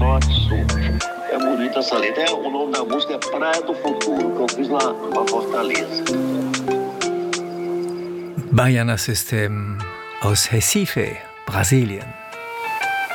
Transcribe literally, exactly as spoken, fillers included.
norte e sul. É bonita essa letra. É, o nome da música é Praia do Futuro, que eu fiz lá na Fortaleza. Baiana System aus Recife, Brasilien.